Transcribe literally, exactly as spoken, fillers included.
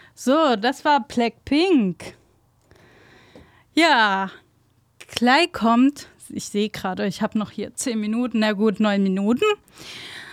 So, das war Blackpink. Ja, gleich kommt, ich sehe gerade, ich habe noch hier zehn Minuten, na gut, neun Minuten.